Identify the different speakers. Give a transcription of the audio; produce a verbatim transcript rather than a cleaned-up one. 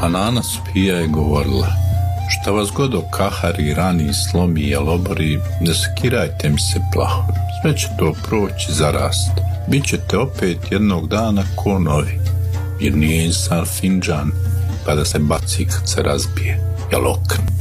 Speaker 1: A nana spija je govorila: šta vas god okahari, rani, slomi, jel obori, ne skirajte mi se plaho, sve će to proći, zarast. Bićete opet jednog dana ko novi, jer nije insan finđan pa da se baci kad se razbije, jel okn.